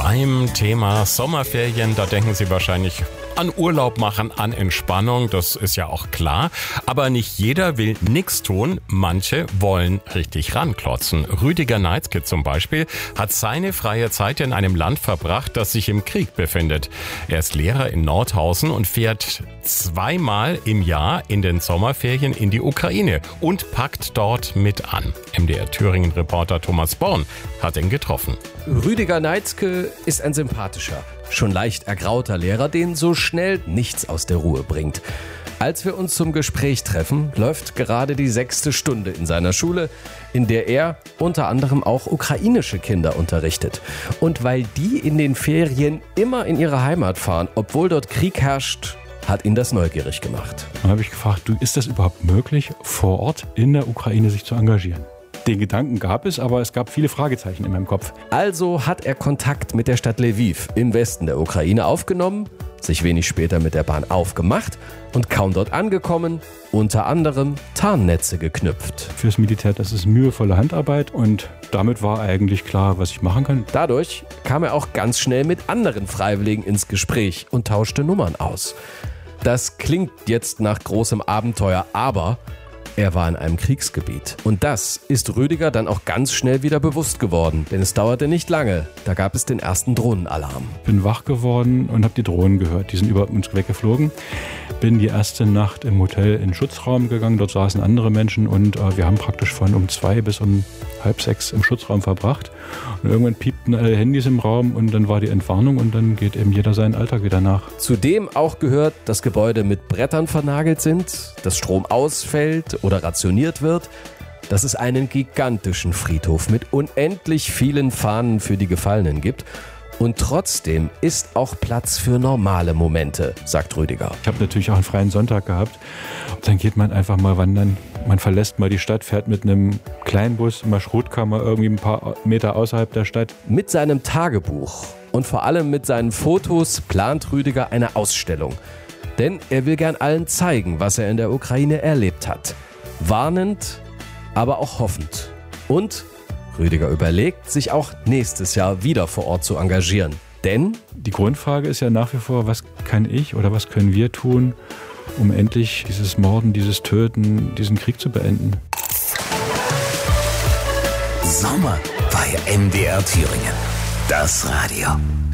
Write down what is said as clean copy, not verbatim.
Beim Thema Sommerferien, da denken Sie wahrscheinlich an Urlaub machen, an Entspannung, das ist ja auch klar. Aber nicht jeder will nichts tun, manche wollen richtig ranklotzen. Rüdiger Neitzke zum Beispiel hat seine freie Zeit in einem Land verbracht, das sich im Krieg befindet. Er ist Lehrer in Nordhausen und fährt 2-mal im Jahr in den Sommerferien in die Ukraine und packt dort mit an. MDR Thüringen-Reporter Thomas Born hat ihn getroffen. Rüdiger Neitzke ist ein sympathischer, schon leicht ergrauter Lehrer, den so schnell nichts aus der Ruhe bringt. Als wir uns zum Gespräch treffen, läuft gerade die 6. Stunde in seiner Schule, in der er unter anderem auch ukrainische Kinder unterrichtet. Und weil die in den Ferien immer in ihre Heimat fahren, obwohl dort Krieg herrscht, hat ihn das neugierig gemacht. Dann habe ich gefragt, ist das überhaupt möglich, vor Ort in der Ukraine sich zu engagieren? Den Gedanken gab es, aber es gab viele Fragezeichen in meinem Kopf. Also hat er Kontakt mit der Stadt Lviv im Westen der Ukraine aufgenommen, sich wenig später mit der Bahn aufgemacht und kaum dort angekommen, unter anderem Tarnnetze geknüpft. Fürs Militär, das ist mühevolle Handarbeit und damit war eigentlich klar, was ich machen kann. Dadurch kam er auch ganz schnell mit anderen Freiwilligen ins Gespräch und tauschte Nummern aus. Das klingt jetzt nach großem Abenteuer, aber er war in einem Kriegsgebiet. Und das ist Rüdiger dann auch ganz schnell wieder bewusst geworden. Denn es dauerte nicht lange. Da gab es den ersten Drohnenalarm. Bin wach geworden und habe die Drohnen gehört. Die sind über uns weggeflogen. Bin die erste Nacht im Hotel in den Schutzraum gegangen. Dort saßen andere Menschen und wir haben praktisch von um 2 bis um 5:30 im Schutzraum verbracht. Und irgendwann piepten alle Handys im Raum und dann war die Entwarnung und dann geht eben jeder seinen Alltag wieder nach. Zudem auch gehört, dass Gebäude mit Brettern vernagelt sind, dass Strom ausfällt oder rationiert wird, dass es einen gigantischen Friedhof mit unendlich vielen Fahnen für die Gefallenen gibt. Und trotzdem ist auch Platz für normale Momente, sagt Rüdiger. Ich habe natürlich auch einen freien Sonntag gehabt. Dann geht man einfach mal wandern. Man verlässt mal die Stadt, fährt mit einem Kleinbus, Marschrutkammer irgendwie ein paar Meter außerhalb der Stadt. Mit seinem Tagebuch und vor allem mit seinen Fotos plant Rüdiger eine Ausstellung. Denn er will gern allen zeigen, was er in der Ukraine erlebt hat. Warnend, aber auch hoffend. Und Rüdiger überlegt, sich auch nächstes Jahr wieder vor Ort zu engagieren. Denn die Grundfrage ist ja nach wie vor, was kann ich oder was können wir tun, um endlich dieses Morden, dieses Töten, diesen Krieg zu beenden. Sommer bei MDR Thüringen. Das Radio.